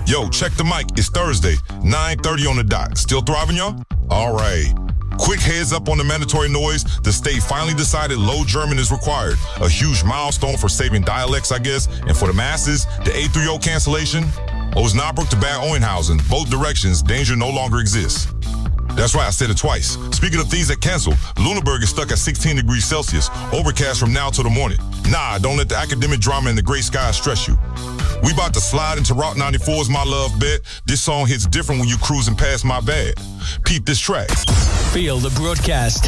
Yo, check the mic. It's Thursday, 9:30 on the dot. Still thriving, y'all? All right. Quick heads up on the mandatory noise. The state finally decided low German is required. A huge milestone for saving dialects, I guess. And for the masses, the A30 cancellation. Osnabrück to Bad Oeynhausen, both directions, danger no longer exists. That's right, I said it twice. Speaking of things that cancel, Lüneburg is stuck at 16 degrees Celsius, overcast from now till the morning. Nah, don't let the academic drama and the gray skies stress you. We about to slide into Route 94's My Love Bet. This song hits different when you cruising past my bed. Peep this track. Feel the broadcast.